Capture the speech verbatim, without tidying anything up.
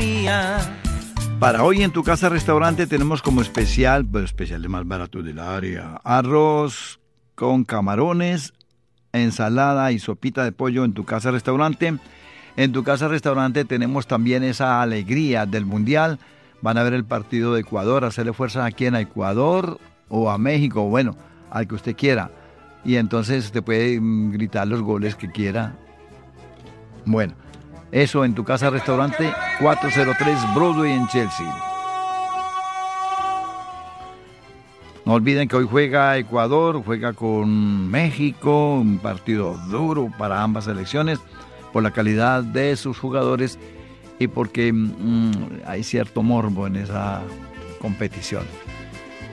mía. Para hoy en tu casa restaurante tenemos como especial, pues especiales más baratos del área, arroz con camarones, ensalada y sopita de pollo en tu casa restaurante. En tu casa restaurante tenemos también esa alegría del mundial. Van a ver el partido de Ecuador, hacerle fuerza aquí en Ecuador o a México, bueno, al que usted quiera. Y entonces usted puede mm, gritar los goles que quiera. Bueno, eso en tu casa restaurante cuatrocientos tres Broadway en Chelsea. No olviden que hoy juega Ecuador, juega con México, un partido duro para ambas selecciones por la calidad de sus jugadores y porque mmm, hay cierto morbo en esa competición.